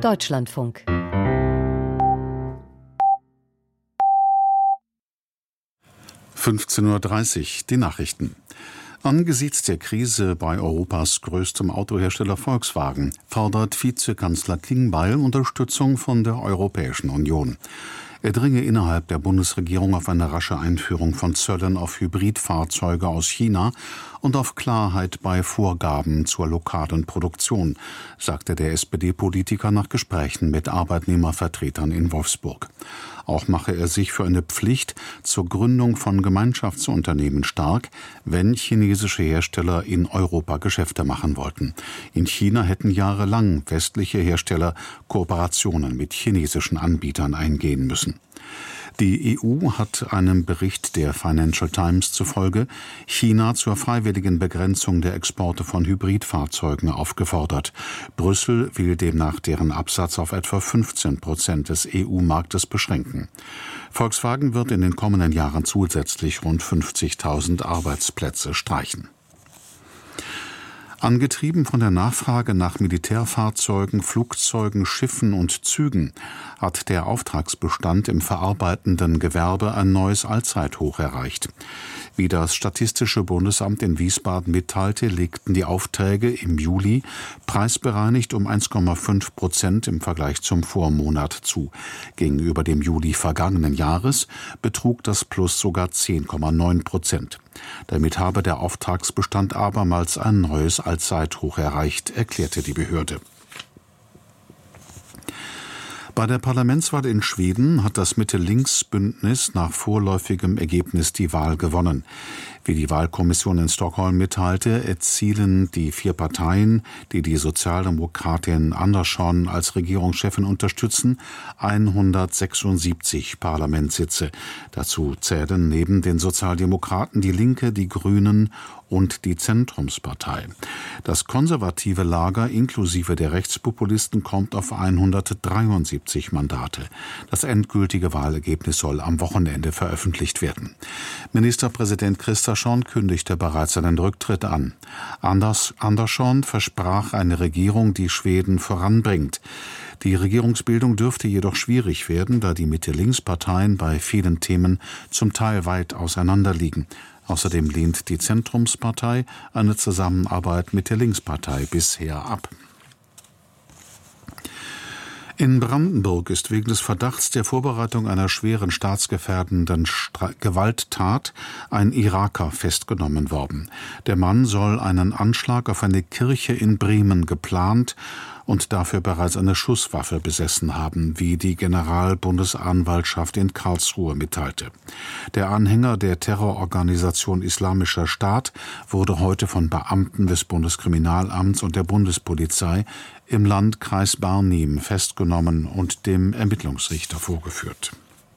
Deutschlandfunk. (15:30 Uhr) die Nachrichten. Angesichts der Krise bei Europas größtem Autohersteller Volkswagen fordert Vizekanzler Klingbeil Unterstützung von der Europäischen Union. Er dringe innerhalb der Bundesregierung auf eine rasche Einführung von Zöllen auf Hybridfahrzeuge aus China und auf Klarheit bei Vorgaben zur lokalen Produktion, sagte der SPD-Politiker nach Gesprächen mit Arbeitnehmervertretern in Wolfsburg. Auch mache er sich für eine Pflicht zur Gründung von Gemeinschaftsunternehmen stark, wenn chinesische Hersteller in Europa Geschäfte machen wollten. In China hätten jahrelang westliche Hersteller Kooperationen mit chinesischen Anbietern eingehen müssen. Die EU hat einem Bericht der Financial Times zufolge China zur freiwilligen Begrenzung der Exporte von Hybridfahrzeugen aufgefordert. Brüssel will demnach deren Absatz auf etwa 15% des EU-Marktes beschränken. Volkswagen wird in den kommenden Jahren zusätzlich rund 50.000 Arbeitsplätze streichen. Angetrieben von der Nachfrage nach Militärfahrzeugen, Flugzeugen, Schiffen und Zügen hat der Auftragsbestand im verarbeitenden Gewerbe ein neues Allzeithoch erreicht. Wie das Statistische Bundesamt in Wiesbaden mitteilte, legten die Aufträge im Juli preisbereinigt um 1,5% im Vergleich zum Vormonat zu. Gegenüber dem Juli vergangenen Jahres betrug das Plus sogar 10,9%. Damit habe der Auftragsbestand abermals ein neues Allzeithoch erreicht, erklärte die Behörde. Bei der Parlamentswahl in Schweden hat das Mitte-Links-Bündnis nach vorläufigem Ergebnis die Wahl gewonnen. Wie die Wahlkommission in Stockholm mitteilte, erzielen die 4 Parteien, die die Sozialdemokratin Andersson als Regierungschefin unterstützen, 176 Parlamentssitze. Dazu zählen neben den Sozialdemokraten die Linke, die Grünen und die Zentrumspartei. Das konservative Lager inklusive der Rechtspopulisten kommt auf 173 Mandate. Das endgültige Wahlergebnis soll am Wochenende veröffentlicht werden. Ministerpräsident Kristersson kündigte bereits seinen Rücktritt an. Andersson versprach eine Regierung, die Schweden voranbringt. Die Regierungsbildung dürfte jedoch schwierig werden, da die Mitte-Links-Parteien bei vielen Themen zum Teil weit auseinanderliegen. Außerdem lehnt die Zentrumspartei eine Zusammenarbeit mit der Linkspartei bisher ab. In Brandenburg ist wegen des Verdachts der Vorbereitung einer schweren staatsgefährdenden Gewalttat ein Iraker festgenommen worden. Der Mann soll einen Anschlag auf eine Kirche in Bremen geplant und dafür bereits eine Schusswaffe besessen haben, wie die Generalbundesanwaltschaft in Karlsruhe mitteilte. Der Anhänger der Terrororganisation Islamischer Staat wurde heute von Beamten des Bundeskriminalamts und der Bundespolizei im Landkreis Barnim festgenommen und dem Ermittlungsrichter vorgeführt.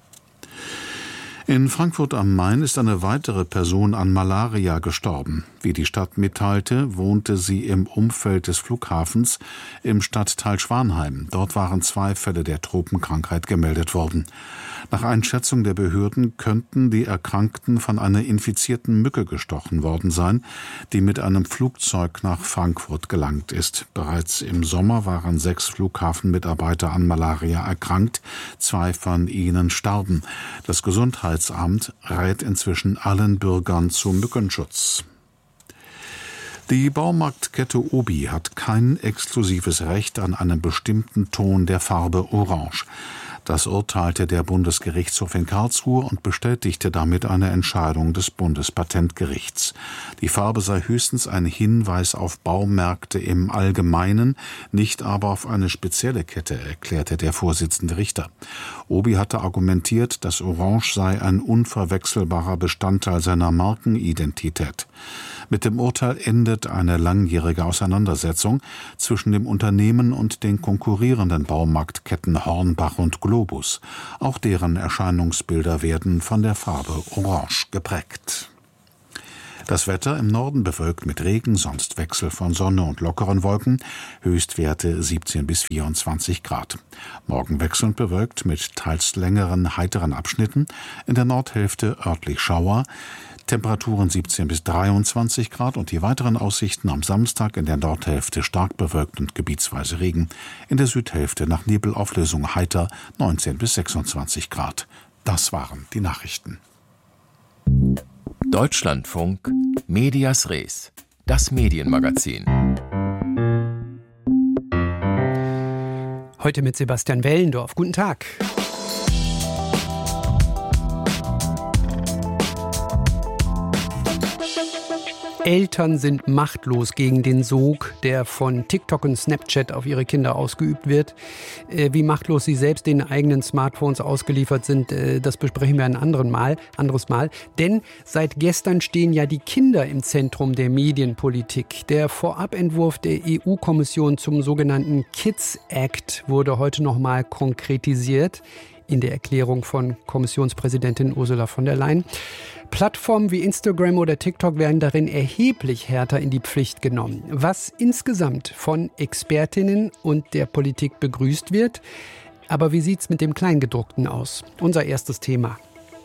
In Frankfurt am Main ist eine weitere Person an Malaria gestorben. Wie die Stadt mitteilte, wohnte sie im Umfeld des Flughafens im Stadtteil Schwanheim. Dort waren 2 Fälle der Tropenkrankheit gemeldet worden. Nach Einschätzung der Behörden könnten die Erkrankten von einer infizierten Mücke gestochen worden sein, die mit einem Flugzeug nach Frankfurt gelangt ist. Bereits im Sommer waren 6 Flughafenmitarbeiter an Malaria erkrankt. 2 von ihnen starben. Das Gesundheitsamt rät inzwischen allen Bürgern zum Mückenschutz. Die Baumarktkette Obi hat kein exklusives Recht an einem bestimmten Ton der Farbe Orange. Das urteilte der Bundesgerichtshof in Karlsruhe und bestätigte damit eine Entscheidung des Bundespatentgerichts. Die Farbe sei höchstens ein Hinweis auf Baumärkte im Allgemeinen, nicht aber auf eine spezielle Kette, erklärte der Vorsitzende Richter. Obi hatte argumentiert, dass Orange sei ein unverwechselbarer Bestandteil seiner Markenidentität. Mit dem Urteil endet eine langjährige Auseinandersetzung zwischen dem Unternehmen und den konkurrierenden Baumarktketten Hornbach und Globus. Auch deren Erscheinungsbilder werden von der Farbe Orange geprägt. Das Wetter im Norden bewölkt mit Regen, sonst Wechsel von Sonne und lockeren Wolken, Höchstwerte 17 bis 24 Grad. Morgen wechselnd bewölkt mit teils längeren, heiteren Abschnitten, in der Nordhälfte örtlich Schauer. Temperaturen 17 bis 23 Grad und die weiteren Aussichten am Samstag in der Nordhälfte stark bewölkt und gebietsweise Regen, in der Südhälfte nach Nebelauflösung heiter 19 bis 26 Grad. Das waren die Nachrichten. Deutschlandfunk Medias Res, das Medienmagazin. Heute mit Sebastian Wellendorf. Guten Tag. Eltern sind machtlos gegen den Sog, der von TikTok und Snapchat auf ihre Kinder ausgeübt wird. Wie machtlos sie selbst den eigenen Smartphones ausgeliefert sind, das besprechen wir ein anderes Mal. Denn seit gestern stehen ja die Kinder im Zentrum der Medienpolitik. Der Vorabentwurf der EU-Kommission zum sogenannten Kids Act wurde heute nochmal konkretisiert in der Erklärung von Kommissionspräsidentin Ursula von der Leyen. Plattformen wie Instagram oder TikTok werden darin erheblich härter in die Pflicht genommen. Was insgesamt von Expertinnen und der Politik begrüßt wird. Aber wie sieht's mit dem Kleingedruckten aus? Unser erstes Thema.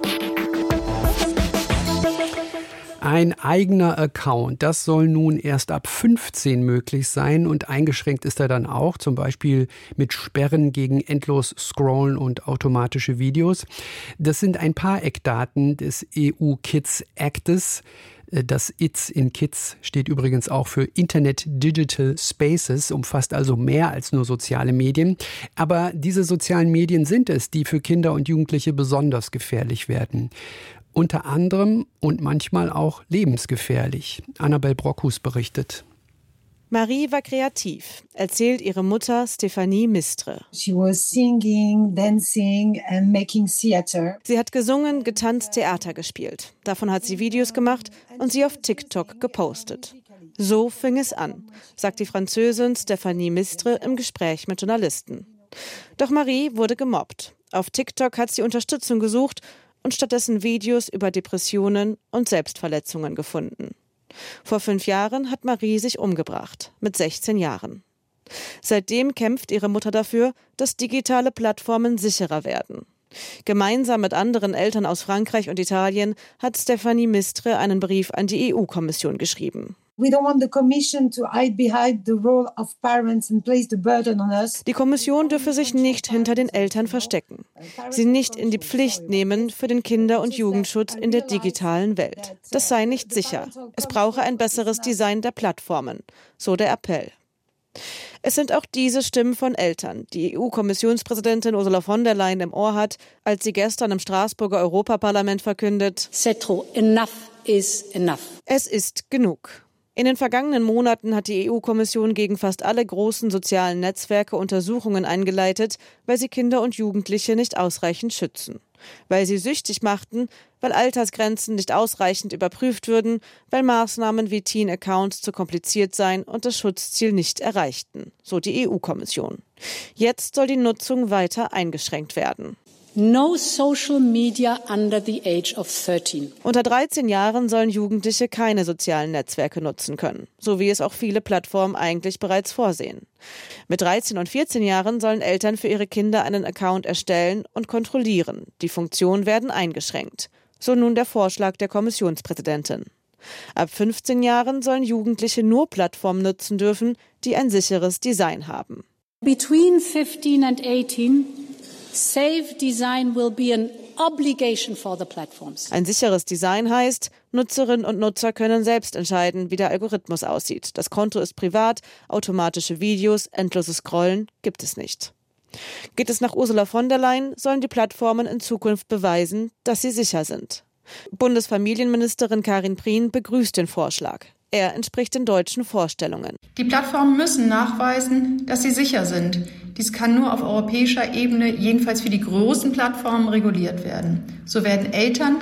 Ein eigener Account, das soll nun erst ab 15 möglich sein und eingeschränkt ist er dann auch, zum Beispiel mit Sperren gegen endlos Scrollen und automatische Videos. Das sind ein paar Eckdaten des EU-Kids Actes. Das ITS in Kids steht übrigens auch für Internet Digital Spaces, umfasst also mehr als nur soziale Medien. Aber diese sozialen Medien sind es, die für Kinder und Jugendliche besonders gefährlich werden. Unter anderem und manchmal auch lebensgefährlich. Annabel Brockhus berichtet. Marie war kreativ, erzählt ihre Mutter Stefanie Mistre. She was singing, dancing and making theater. Sie hat gesungen, getanzt, Theater gespielt. Davon hat sie Videos gemacht und sie auf TikTok gepostet. So fing es an, sagt die Französin Stefanie Mistre im Gespräch mit Journalisten. Doch Marie wurde gemobbt. Auf TikTok hat sie Unterstützung gesucht und stattdessen Videos über Depressionen und Selbstverletzungen gefunden. Vor 5 Jahren hat Marie sich umgebracht, mit 16 Jahren. Seitdem kämpft ihre Mutter dafür, dass digitale Plattformen sicherer werden. Gemeinsam mit anderen Eltern aus Frankreich und Italien hat Stefanie Mistre einen Brief an die EU-Kommission geschrieben. We don't want the Commission to hide behind the role of parents and place the burden on us. Die Kommission dürfe sich nicht hinter den Eltern verstecken, sie nicht in die Pflicht nehmen für den Kinder- und Jugendschutz in der digitalen Welt. Das sei nicht sicher. Es brauche ein besseres Design der Plattformen, so der Appell. Es sind auch diese Stimmen von Eltern, die EU-Kommissionspräsidentin Ursula von der Leyen im Ohr hat, als sie gestern im Straßburger Europaparlament verkündet: C'est trop. Enough is enough. Es ist genug. In den vergangenen Monaten hat die EU-Kommission gegen fast alle großen sozialen Netzwerke Untersuchungen eingeleitet, weil sie Kinder und Jugendliche nicht ausreichend schützen. Weil sie süchtig machten, weil Altersgrenzen nicht ausreichend überprüft würden, weil Maßnahmen wie Teen-Accounts zu kompliziert seien und das Schutzziel nicht erreichten, so die EU-Kommission. Jetzt soll die Nutzung weiter eingeschränkt werden. No social media under the age of 13. Unter 13 Jahren sollen Jugendliche keine sozialen Netzwerke nutzen können, so wie es auch viele Plattformen eigentlich bereits vorsehen. Mit 13 und 14 Jahren sollen Eltern für ihre Kinder einen Account erstellen und kontrollieren. Die Funktionen werden eingeschränkt. So nun der Vorschlag der Kommissionspräsidentin. Ab 15 Jahren sollen Jugendliche nur Plattformen nutzen dürfen, die ein sicheres Design haben. Between 15 and 18, safe design will be an obligation for the platforms. Ein sicheres Design heißt, Nutzerinnen und Nutzer können selbst entscheiden, wie der Algorithmus aussieht. Das Konto ist privat, automatische Videos, endloses Scrollen gibt es nicht. Geht es nach Ursula von der Leyen, sollen die Plattformen in Zukunft beweisen, dass sie sicher sind. Bundesfamilienministerin Karin Prien begrüßt den Vorschlag. Er entspricht den deutschen Vorstellungen. Die Plattformen müssen nachweisen, dass sie sicher sind. Dies kann nur auf europäischer Ebene, jedenfalls für die großen Plattformen, reguliert werden. So werden Eltern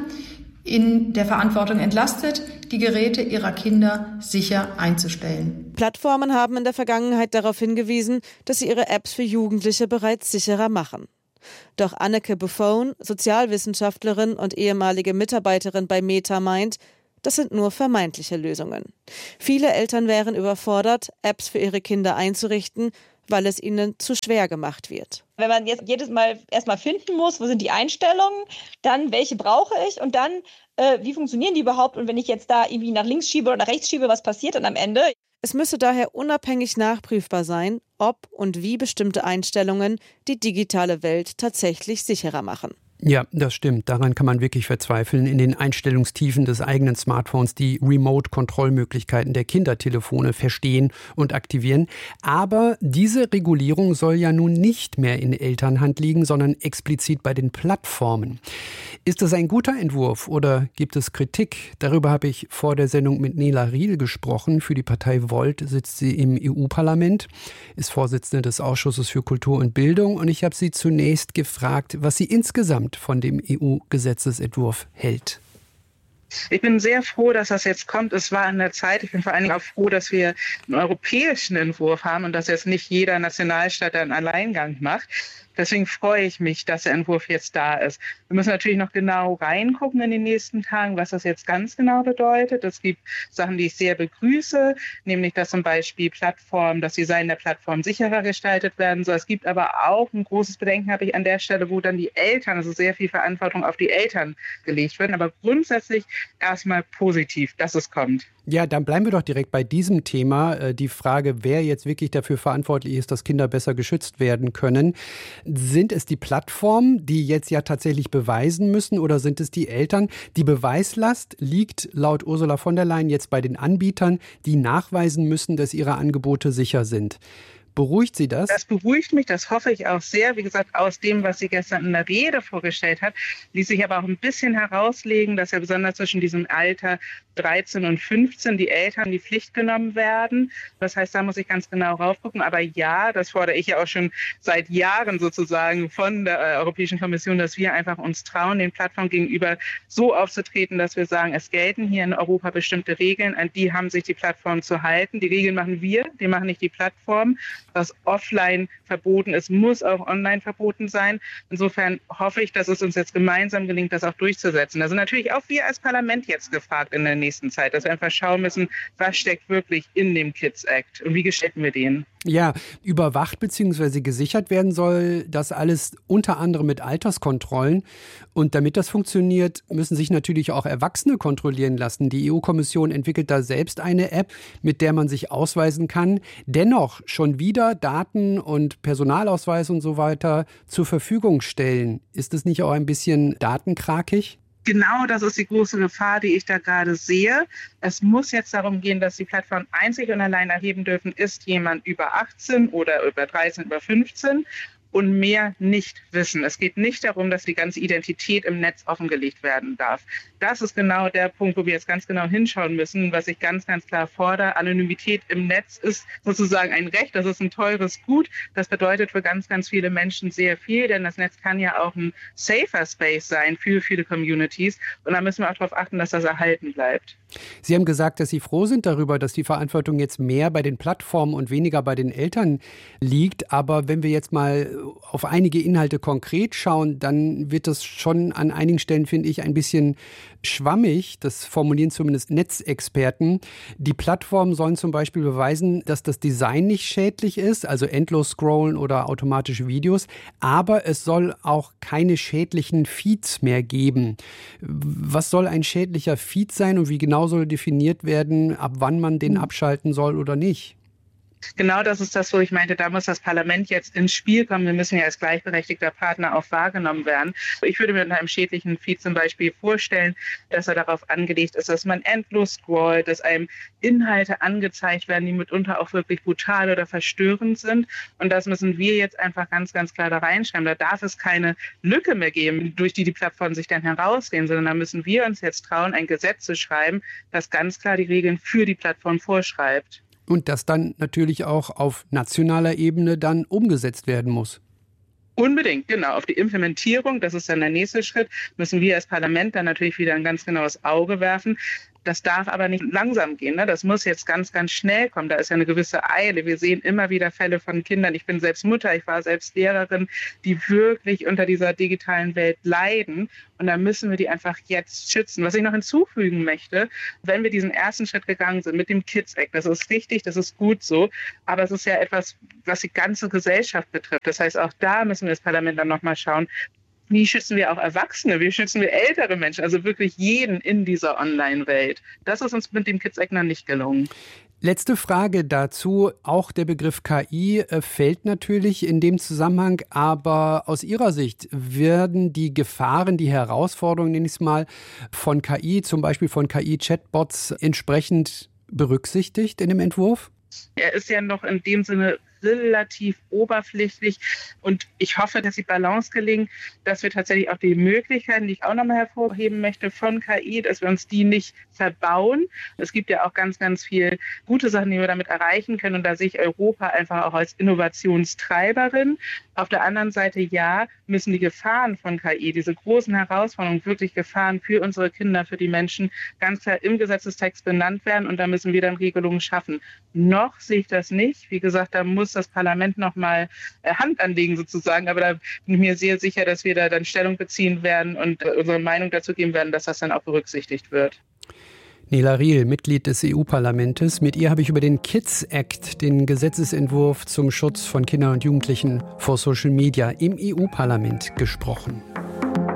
in der Verantwortung entlastet, die Geräte ihrer Kinder sicher einzustellen. Plattformen haben in der Vergangenheit darauf hingewiesen, dass sie ihre Apps für Jugendliche bereits sicherer machen. Doch Anneke Buffon, Sozialwissenschaftlerin und ehemalige Mitarbeiterin bei Meta, meint, das sind nur vermeintliche Lösungen. Viele Eltern wären überfordert, Apps für ihre Kinder einzurichten, weil es ihnen zu schwer gemacht wird. Wenn man jetzt jedes Mal erstmal finden muss, wo sind die Einstellungen, dann welche brauche ich und dann wie funktionieren die überhaupt und wenn ich jetzt da irgendwie nach links schiebe oder nach rechts schiebe, was passiert dann am Ende? Es müsse daher unabhängig nachprüfbar sein, ob und wie bestimmte Einstellungen die digitale Welt tatsächlich sicherer machen. Ja, das stimmt. Daran kann man wirklich verzweifeln. In den Einstellungstiefen des eigenen Smartphones die Remote-Kontrollmöglichkeiten der Kindertelefone verstehen und aktivieren. Aber diese Regulierung soll ja nun nicht mehr in Elternhand liegen, sondern explizit bei den Plattformen. Ist das ein guter Entwurf oder gibt es Kritik? Darüber habe ich vor der Sendung mit Nela Riel gesprochen. Für die Partei Volt sitzt sie im EU-Parlament, ist Vorsitzende des Ausschusses für Kultur und Bildung. Und ich habe sie zunächst gefragt, was sie insgesamt von dem EU-Gesetzesentwurf hält. Ich bin sehr froh, dass das jetzt kommt. Es war an der Zeit. Ich bin vor allen Dingen auch froh, dass wir einen europäischen Entwurf haben und dass jetzt nicht jeder Nationalstaat einen Alleingang macht. Deswegen freue ich mich, dass der Entwurf jetzt da ist. Wir müssen natürlich noch genau reingucken in den nächsten Tagen, was das jetzt ganz genau bedeutet. Es gibt Sachen, die ich sehr begrüße, nämlich dass zum Beispiel das Design der Plattform sicherer gestaltet werden soll. Es gibt aber auch ein großes Bedenken, habe ich an der Stelle, wo dann die Eltern, also sehr viel Verantwortung auf die Eltern gelegt wird. Aber grundsätzlich erstmal positiv, dass es kommt. Ja, dann bleiben wir doch direkt bei diesem Thema. Die Frage, wer jetzt wirklich dafür verantwortlich ist, dass Kinder besser geschützt werden können. Sind es die Plattformen, die jetzt ja tatsächlich beweisen müssen, oder sind es die Eltern? Die Beweislast liegt laut Ursula von der Leyen jetzt bei den Anbietern, die nachweisen müssen, dass ihre Angebote sicher sind. Beruhigt Sie das? Das beruhigt mich, das hoffe ich auch sehr. Wie gesagt, aus dem, was sie gestern in der Rede vorgestellt hat, ließ sich aber auch ein bisschen herauslegen, dass ja besonders zwischen diesem Alter 13 und 15 die Eltern in die Pflicht genommen werden. Das heißt, da muss ich ganz genau raufgucken. Aber ja, das fordere ich ja auch schon seit Jahren sozusagen von der Europäischen Kommission, dass wir einfach uns trauen, den Plattformen gegenüber so aufzutreten, dass wir sagen, es gelten hier in Europa bestimmte Regeln, an die haben sich die Plattformen zu halten. Die Regeln machen wir, die machen nicht die Plattformen. Was offline verboten ist, muss auch online verboten sein. Insofern hoffe ich, dass es uns jetzt gemeinsam gelingt, das auch durchzusetzen. Da sind natürlich auch wir als Parlament jetzt gefragt in der nächsten Zeit, dass wir einfach schauen müssen, was steckt wirklich in dem Kids Act und wie gestalten wir den. Ja, überwacht bzw. gesichert werden soll das alles unter anderem mit Alterskontrollen. Und damit das funktioniert, müssen sich natürlich auch Erwachsene kontrollieren lassen. Die EU-Kommission entwickelt da selbst eine App, mit der man sich ausweisen kann. Dennoch schon wieder Daten und Personalausweis und so weiter zur Verfügung stellen. Ist es nicht auch ein bisschen datenkrakig? Genau, das ist die große Gefahr, die ich da gerade sehe. Es muss jetzt darum gehen, dass die Plattformen einzig und allein erheben dürfen, ist jemand über 18 oder über 13, über 15 und mehr nicht wissen. Es geht nicht darum, dass die ganze Identität im Netz offengelegt werden darf. Das ist genau der Punkt, wo wir jetzt ganz genau hinschauen müssen, was ich ganz, ganz klar fordere. Anonymität im Netz ist sozusagen ein Recht, das ist ein teures Gut. Das bedeutet für ganz, ganz viele Menschen sehr viel, denn das Netz kann ja auch ein safer Space sein für viele Communities. Und da müssen wir auch darauf achten, dass das erhalten bleibt. Sie haben gesagt, dass Sie froh sind darüber, dass die Verantwortung jetzt mehr bei den Plattformen und weniger bei den Eltern liegt. Aber wenn wir jetzt mal auf einige Inhalte konkret schauen, dann wird das schon an einigen Stellen, finde ich, ein bisschen schwammig. Das formulieren zumindest Netzexperten. Die Plattformen sollen zum Beispiel beweisen, dass das Design nicht schädlich ist, also endlos scrollen oder automatische Videos. Aber es soll auch keine schädlichen Feeds mehr geben. Was soll ein schädlicher Feed sein und wie genau soll definiert werden, ab wann man den abschalten soll oder nicht? Genau das ist das, wo ich meinte, da muss das Parlament jetzt ins Spiel kommen. Wir müssen ja als gleichberechtigter Partner auch wahrgenommen werden. Ich würde mir unter einem schädlichen Feed zum Beispiel vorstellen, dass er darauf angelegt ist, dass man endlos scrollt, dass einem Inhalte angezeigt werden, die mitunter auch wirklich brutal oder verstörend sind. Und das müssen wir jetzt einfach ganz, ganz klar da reinschreiben. Da darf es keine Lücke mehr geben, durch die Plattformen sich dann herausgehen, sondern da müssen wir uns jetzt trauen, ein Gesetz zu schreiben, das ganz klar die Regeln für die Plattform vorschreibt. Und das dann natürlich auch auf nationaler Ebene dann umgesetzt werden muss. Unbedingt, genau. Auf die Implementierung, das ist dann der nächste Schritt, müssen wir als Parlament dann natürlich wieder ein ganz genaues Auge werfen. Das darf aber nicht langsam gehen. Ne? Das muss jetzt ganz, ganz schnell kommen. Da ist ja eine gewisse Eile. Wir sehen immer wieder Fälle von Kindern. Ich bin selbst Mutter, ich war selbst Lehrerin, die wirklich unter dieser digitalen Welt leiden. Und da müssen wir die einfach jetzt schützen. Was ich noch hinzufügen möchte, wenn wir diesen ersten Schritt gegangen sind mit dem Kids Act, das ist richtig, das ist gut so, aber es ist ja etwas, was die ganze Gesellschaft betrifft. Das heißt, auch da müssen wir das Parlament dann nochmal schauen, wie schützen wir auch Erwachsene, wie schützen wir ältere Menschen, also wirklich jeden in dieser Online-Welt. Das ist uns mit dem Kids Act noch nicht gelungen. Letzte Frage dazu. Auch der Begriff KI fällt natürlich in dem Zusammenhang, aber aus Ihrer Sicht werden die Gefahren, die Herausforderungen, nenne ich es mal, von KI, zum Beispiel von KI-Chatbots, entsprechend berücksichtigt in dem Entwurf? Er ist ja noch in dem Sinne relativ oberflächlich und ich hoffe, dass die Balance gelingt, dass wir tatsächlich auch die Möglichkeiten, die ich auch nochmal hervorheben möchte von KI, dass wir uns die nicht verbauen. Es gibt ja auch ganz, ganz viel gute Sachen, die wir damit erreichen können und da sehe ich Europa einfach auch als Innovationstreiberin. Auf der anderen Seite, ja, müssen die Gefahren von KI, diese großen Herausforderungen, wirklich Gefahren für unsere Kinder, für die Menschen, ganz klar im Gesetzestext benannt werden und da müssen wir dann Regelungen schaffen. Noch sehe ich das nicht. Wie gesagt, da muss das Parlament noch mal Hand anlegen sozusagen, aber da bin ich mir sehr sicher, dass wir da dann Stellung beziehen werden und unsere Meinung dazu geben werden, dass das dann auch berücksichtigt wird. Nela Riehl, Mitglied des EU-Parlaments. Mit ihr habe ich über den Kids Act, den Gesetzesentwurf zum Schutz von Kindern und Jugendlichen vor Social Media im EU-Parlament gesprochen.